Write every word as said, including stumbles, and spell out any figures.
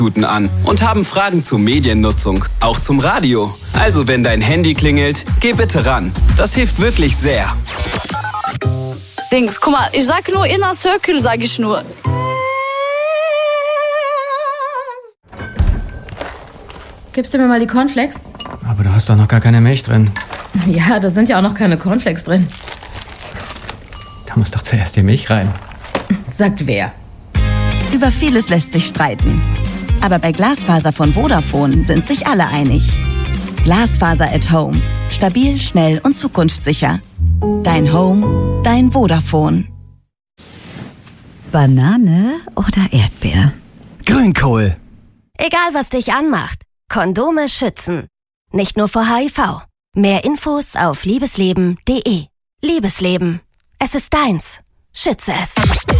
an und haben Fragen zur Mediennutzung, auch zum Radio. Also wenn dein Handy klingelt, geh bitte ran. Das hilft wirklich sehr. Dings, guck mal, ich sag nur Inner Circle, sag ich nur. Gibst du mir mal die Cornflakes? Aber da hast doch noch gar keine Milch drin. Ja, da sind ja auch noch keine Cornflakes drin. Da muss doch zuerst die Milch rein. Sagt wer? Über vieles lässt sich streiten. Aber bei Glasfaser von Vodafone sind sich alle einig. Glasfaser at Home. Stabil, schnell und zukunftssicher. Dein Home, dein Vodafone. Banane oder Erdbeer? Grünkohl. Egal, was dich anmacht. Kondome schützen. Nicht nur vor H I V. Mehr Infos auf liebesleben punkt de. Liebesleben. Es ist deins. Schütze es.